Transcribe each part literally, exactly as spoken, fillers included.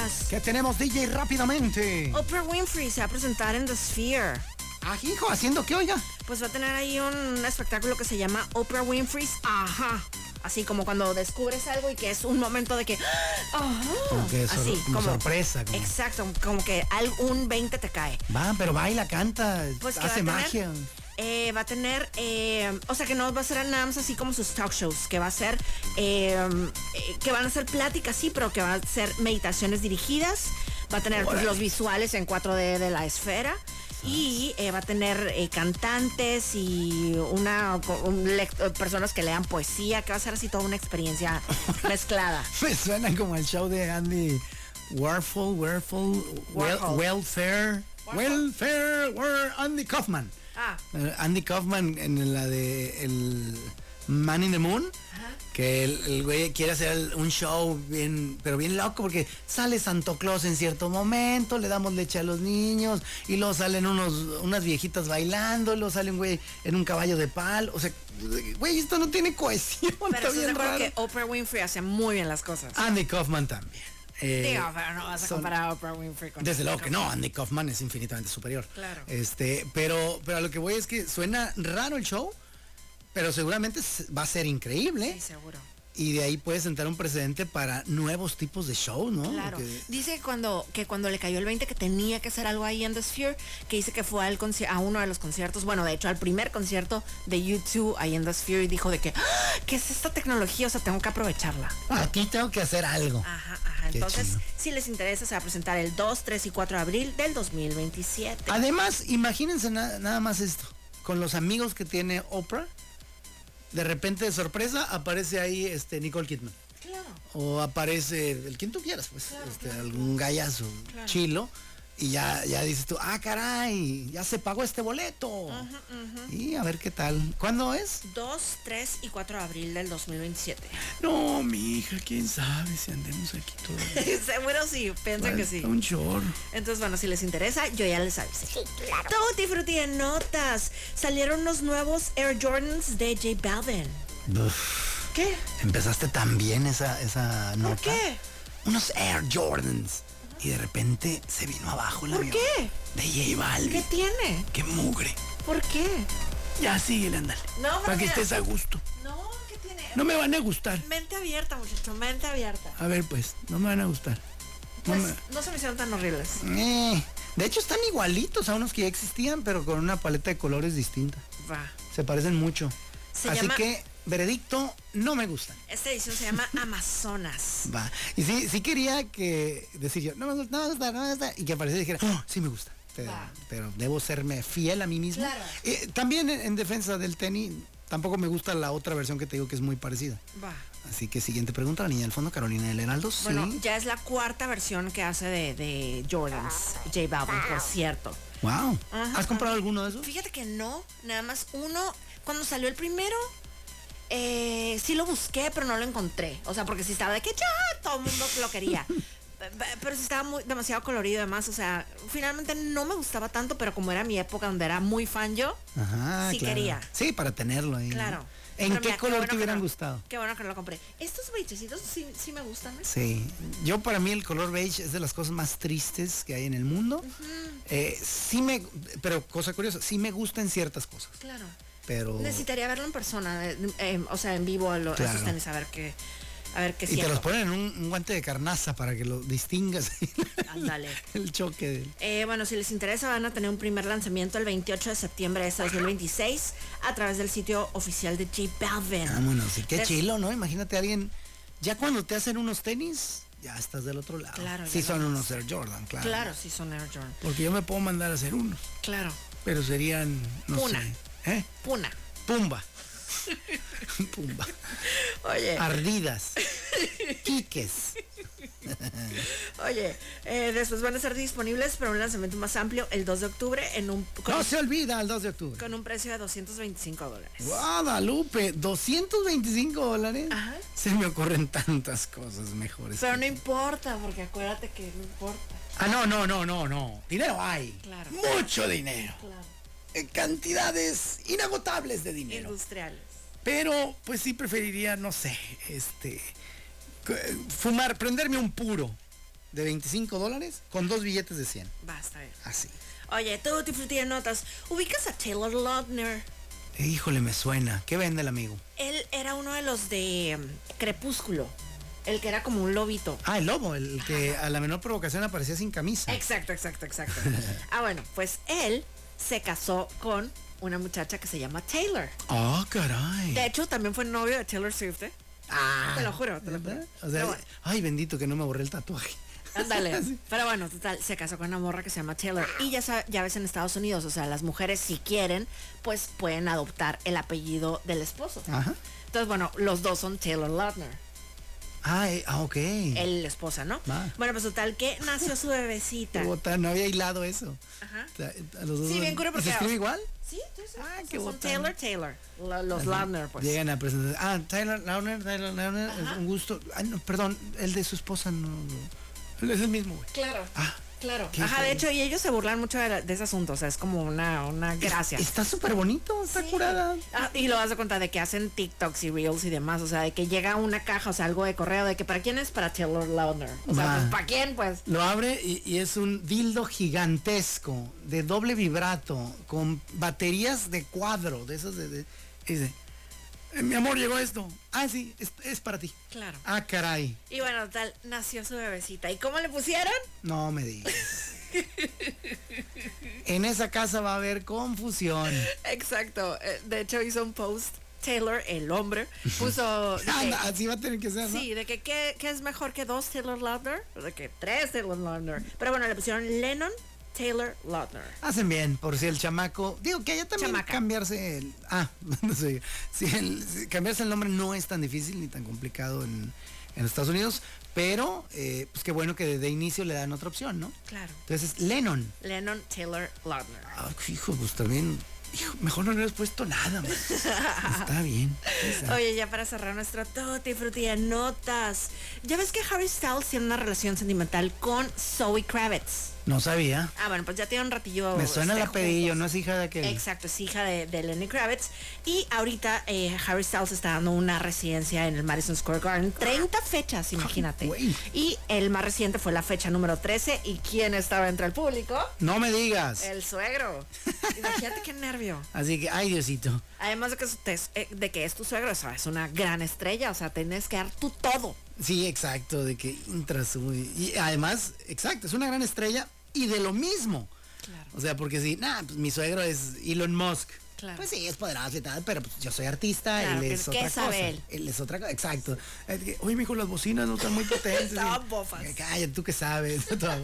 más. ¿Qué tenemos, D J, rápidamente? Oprah Winfrey se va a presentar en The Sphere. Ah, hijo, ¿haciendo qué, oiga? Pues va a tener ahí un espectáculo que se llama Oprah Winfrey's Ajá. Así como cuando descubres algo y que es un momento de que... Ajá. Como que sor- Así, como sorpresa, como- Exacto, como que al- un veinte te cae. Va, pero baila, canta, Pues que hace va a tener- magia. Eh, va a tener, eh, o sea que no va a ser nada más así como sus talk shows, que va a ser, eh, eh, que van a ser pláticas, sí, pero que va a ser meditaciones dirigidas, va a tener pues, los visuales en cuatro D de la esfera y eh, va a tener eh, cantantes y una un lect- personas que lean poesía, que va a ser así toda una experiencia mezclada. Me suena como el show de Andy Warhol, Warhol, Warhol. Wel- Welfare, Warhol. Welfare, War- Andy Kaufman. Ah, Eh, Andy Kaufman en la de el Man in the Moon, ajá. que el, el güey quiere hacer el- un show bien, pero bien loco, porque sale Santo Claus en cierto momento, le damos leche a los niños, y luego salen unos, unas viejitas bailando, y luego sale un güey en un caballo de pal, o sea, güey, esto no tiene cohesión, Pero está estás de bien acuerdo raro. que Oprah Winfrey hace muy bien las cosas. Andy Kaufman también. Eh, Digo, pero no vas a son- comparar a Oprah Winfrey con... Desde luego que no, Andy Kaufman es infinitamente superior. Claro. Este, pero, pero a lo que voy es que suena raro el show, pero seguramente va a ser increíble. Sí, seguro. Y de ahí puede sentar un precedente para nuevos tipos de show, ¿no? Claro. Porque- Dice que cuando, que cuando le cayó el veinte que tenía que hacer algo ahí en The Sphere, que dice que fue al conci- a uno de los conciertos, bueno, de hecho al primer concierto de U dos ahí en The Sphere y dijo de que, ¡ah! ¿Qué es esta tecnología? O sea, tengo que aprovecharla. Aquí tengo que hacer algo. Ajá, ajá. Qué Entonces, chido. si les interesa, se va a presentar el dos, tres y cuatro de abril del dos mil veintisiete. Además, imagínense na- nada más esto. Con los amigos que tiene Oprah, de repente de sorpresa aparece ahí este Nicole Kidman. Claro. O aparece el quien tú quieras, pues, Claro, este, claro. algún gallazo Claro. chilo, y ya, ya dices tú, ah, caray, ya se pagó este boleto. Y a ver qué tal. ¿Cuándo es? dos, tres y cuatro de abril del dos mil veintisiete. No, mi hija, quién sabe si andemos aquí todavía. Seguro sí, piensan que sí. Un chorro. Entonces, bueno, si les interesa, yo ya les avisé. Sí, claro. Tutti frutti de notas. Salieron los nuevos Air Jordans de J Balvin. Uf, ¿Qué? empezaste tan bien esa, esa nota. ¿Por qué? Unos Air Jordans. Y de repente se vino abajo la ¿Por avión. qué? De J Balvin. ¿Qué tiene? Qué mugre. ¿Por qué? Ya síguele, ándale. No, pero para que mira. estés a gusto. No, ¿qué tiene? No me van a gustar. Mente abierta, muchacho, mente abierta. A ver, pues, no me van a gustar. No Pues me- no se me hicieron tan horribles. Eh, de hecho están igualitos a unos que ya existían, pero con una paleta de colores distinta. Va. Se parecen mucho. Se Así llama- que, veredicto, no me gustan. Esta edición se llama Amazonas. Va. Y sí, sí quería que decir yo, no me gusta, no me gusta, no me gusta, y que apareciera y dijera, oh, sí me gusta. Pero, Va. pero debo serme fiel a mí mismo. Claro. Eh, también en, en defensa del tenis, tampoco me gusta la otra versión que te digo que es muy parecida. Va. Así que siguiente pregunta, la niña del fondo, Carolina del Heraldo. Bueno, sí. ya es la cuarta versión que hace de, de Jordans, J Balvin, por cierto. Wow. Ajá, ¿Has comprado alguno de esos? Fíjate que no, nada más uno, cuando salió el primero, eh, sí lo busqué, pero no lo encontré. O sea, porque si estaba de que ya todo el mundo lo quería. Pe- pe- Pero si estaba muy, demasiado colorido además, o sea, finalmente no me gustaba tanto, pero como era mi época donde era muy fan yo, Ajá, sí claro. quería. Sí, para tenerlo ahí. ¿no? claro. ¿En Pero qué mira, color bueno te que hubieran no- gustado? Qué bueno que no lo compré. Estos beigecitos sí, sí me gustan, ¿eh? Sí, yo para mí el color beige es de las cosas más tristes que hay en el mundo. Eh, sí me, pero cosa curiosa, sí me gustan ciertas cosas, Claro. pero... Necesitaría verlo en persona, eh, eh, o sea, en vivo, lo, Claro. esos tenis, a ver qué, a ver qué Y te siento. los ponen en un, un guante de carnaza para que lo distingas. Ándale. El choque del... Eh, bueno, si les interesa, van a tener un primer lanzamiento el veintiocho de septiembre de este dos mil veintiséis a través del sitio oficial de J Balvin. Vámonos, sí, qué Des- chilo, ¿no? Imagínate a alguien, ya cuando te hacen unos tenis, ya estás del otro lado. Claro, Sí ya son no- unos Air Jordan, claro. Claro, sí son Air Jordan. Porque yo me puedo mandar a hacer unos, Claro. pero serían, no Puna. sé. ¿Eh? Puna. Pumba. Pumba. Oye, Ardidas. Quiques. oye, eh, después van a ser disponibles para un lanzamiento más amplio el dos de octubre en un con, No se olvida el dos de octubre. con un precio de doscientos veinticinco dólares. Guadalupe, doscientos veinticinco dólares. Ajá. Se me ocurren tantas cosas mejores. Pero no importa, porque acuérdate que no importa. Ah, no, no, no, no, no. Dinero hay. Claro. Mucho dinero. Claro. Eh, Cantidades inagotables de dinero. Industriales. Pero, pues sí preferiría, no sé, este, c- fumar, prenderme un puro de veinticinco dólares con dos billetes de cien. Basta ver. Así. Oye, tú, Tutti de notas. ¿Ubicas a Taylor Lautner? Híjole, me suena. ¿Qué vende el amigo? Él era uno de los de um, Crepúsculo. El que era como un lobito. Ah, el lobo, el que a la menor provocación aparecía sin camisa. Exacto, exacto, exacto. Ah, bueno, pues él se casó con una muchacha que se llama Taylor. Ah, oh, caray. De hecho, también fue novio de Taylor Swift, ¿eh? Ah. Te lo juro, te lo juro. O sea, bueno. Ay, bendito que no me borré el tatuaje. Ándale. Sí. Pero bueno, total, se casó con una morra que se llama Taylor. Y ya, ya ves en Estados Unidos, o sea, las mujeres si quieren, pues pueden adoptar el apellido del esposo. Ajá. Entonces, bueno, los dos son Taylor Lautner. Ah, eh, ah, ok. El esposa, ¿no? Ah. Bueno, pues total, que nació su bebecita. Botán, no había hilado eso. Ajá. A los dos, sí, bien cura porque... ¿se escribe igual? Sí, sí, sí. Ah, o qué sea, son botán. Taylor, Taylor. Los, los Lautner, pues. Llegan a presentar. Ah, Taylor Lautner, Taylor Lautner, un gusto. Ah, no, perdón, el de su esposa no. no es el mismo, güey. Claro. Ah. Claro. Ajá, de hecho, y ellos se burlan mucho de, la, de ese asunto, o sea, es como una, una gracia. Es, está súper bonito, está sí. curada. Ah, y lo vas a contar de que hacen TikToks y Reels y demás, o sea, de que llega una caja, o sea, algo de correo, de que ¿para quién es? Para Taylor Lautner. O sea, pues, ¿para quién, pues? Lo abre y, y es un dildo gigantesco, de doble vibrato, con baterías de cuadro, de esos de... de y dice, eh, mi amor, llegó esto. Ah, sí, es, es para ti. Claro. Ah, caray. Y bueno, tal, nació su bebecita. ¿Y cómo le pusieron? No me digas. En esa casa va a haber confusión. Exacto. De hecho, hizo un post. Taylor, el hombre, puso... Que, Anda, así va a tener que ser, ¿no? Sí, de que ¿qué, qué es mejor que dos Taylor Lautner? De que tres Taylor Lautner. Pero bueno, le pusieron Lennon Taylor Lautner. Hacen bien, por si el chamaco... Digo que allá también Chamaca. cambiarse el... Ah, no sé. Si, el, si cambiarse el nombre no es tan difícil ni tan complicado en, en Estados Unidos, pero eh, pues qué bueno que desde inicio le dan otra opción, ¿no? Claro. Entonces, Lennon. Lennon Taylor Lautner. Ah, hijo, pues también... Hijo, mejor no le hubieras puesto nada, man. Está bien. Está. Oye, ya para cerrar nuestro Tutti Frutti de notas. Ya ves que Harry Styles tiene una relación sentimental con Zoe Kravitz. No sabía. Ah, bueno, pues ya tiene un ratillo. Me suena el apellido, no es hija de aquel. Exacto, es hija de, de Lenny Kravitz. Y ahorita eh, Harry Styles está dando una residencia en el Madison Square Garden. treinta fechas, imagínate. Ay, y el más reciente fue la fecha número trece. ¿Y quién estaba entre el público? No me digas. El suegro. Imagínate qué nervio. Así que, ay, Diosito. Además de que, es, de que es tu suegro, eso es una gran estrella. O sea, tienes que dar tú todo. Sí, exacto, de que entras. Y además, exacto, es una gran estrella. Y de lo mismo. Claro. O sea, porque si, nada, pues mi suegro es Elon Musk. Claro. Pues sí, es poderoso y tal, pero pues yo soy artista, claro, él es ¿qué otra cosa. cosa. Él? él es otra cosa, exacto. Oye, mijo, las bocinas no están muy potentes. Estaban bofas. Cállate, tú que sabes.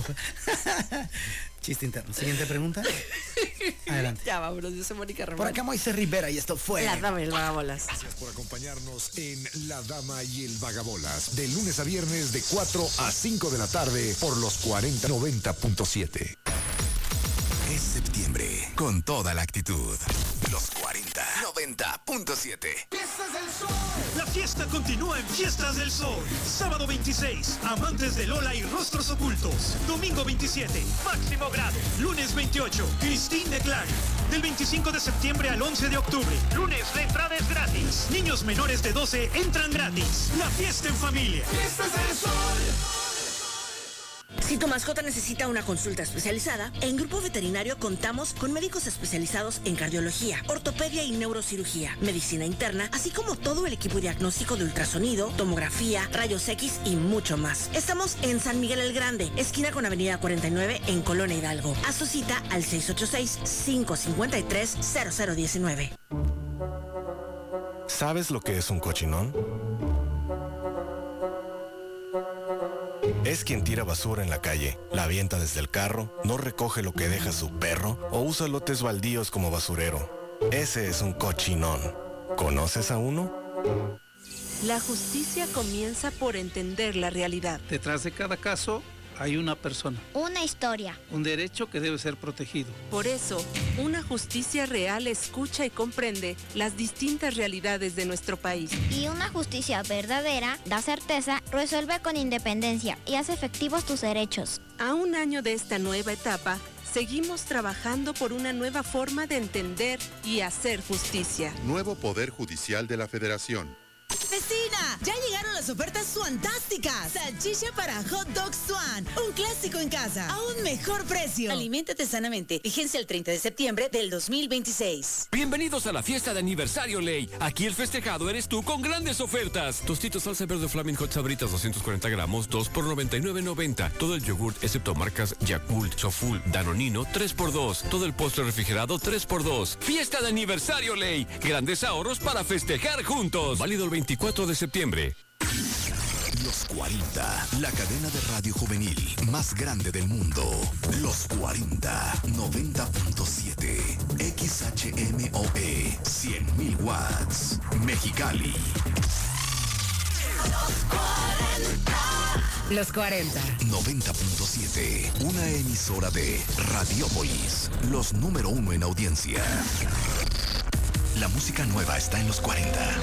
Chiste interno. Siguiente pregunta. Adelante. Ya vámonos, yo soy Mónica Román. Por acá Moisés Rivera y esto fue La Dama y el Vagabolas. Gracias por acompañarnos en La Dama y el Vagabolas. De lunes a viernes de cuatro a cinco de la tarde por los cuarenta noventa punto siete. Es septiembre con toda la actitud. Los cuarenta noventa punto siete. ¡Fiestas del Sol! La fiesta continúa en Fiestas del Sol. Sábado veintiséis, Amantes de Lola y Rostros Ocultos. Domingo veintisiete, Máximo Grado. Lunes veintiocho, Christine de Clary. Del veinticinco de septiembre al once de octubre. Lunes, la entrada es gratis. Niños menores de doce entran gratis. La fiesta en familia. ¡Fiestas del Sol! Si tu mascota necesita una consulta especializada, en Grupo Veterinario contamos con médicos especializados en cardiología, ortopedia y neurocirugía, medicina interna, así como todo el equipo diagnóstico de ultrasonido, tomografía, rayos X y mucho más. Estamos en San Miguel el Grande, esquina con Avenida cuarenta y nueve en Colonia Hidalgo. Haz tu cita al seis ocho seis, cinco cinco tres, cero cero uno nueve. ¿Sabes lo que es un cochinón? Es quien tira basura en la calle, la avienta desde el carro, no recoge lo que deja su perro o usa lotes baldíos como basurero. Ese es un cochinón. ¿Conoces a uno? La justicia comienza por entender la realidad. Detrás de cada caso hay una persona. Una historia. Un derecho que debe ser protegido. Por eso, una justicia real escucha y comprende las distintas realidades de nuestro país. Y una justicia verdadera da certeza, resuelve con independencia y hace efectivos tus derechos. A un año de esta nueva etapa, seguimos trabajando por una nueva forma de entender y hacer justicia. Nuevo Poder Judicial de la Federación. ¡Vecina! Ya llegaron las ofertas suantásticas. Salchicha para hot dog Swan, un clásico en casa, a un mejor precio. Aliméntate sanamente. Vigencia el treinta de septiembre del dos mil veintiséis. Bienvenidos a la fiesta de aniversario Ley. Aquí el festejado eres tú con grandes ofertas. Tostitos salsa verde Flaming Hot Sabritas doscientos cuarenta gramos, dos por noventa y nueve noventa. Todo el yogurt excepto marcas Yakult, Soful, Danonino, tres por dos. Todo el postre refrigerado, tres por dos. Fiesta de aniversario Ley. Grandes ahorros para festejar juntos. Válido el veinticuatro de septiembre. Los cuarenta, la cadena de radio juvenil más grande del mundo. Los cuarenta, noventa punto siete. X H M O E, cien mil watts. Mexicali. Los cuarenta. noventa punto siete, una emisora de Radiopolis, los número uno en audiencia. La música nueva está en los cuarenta.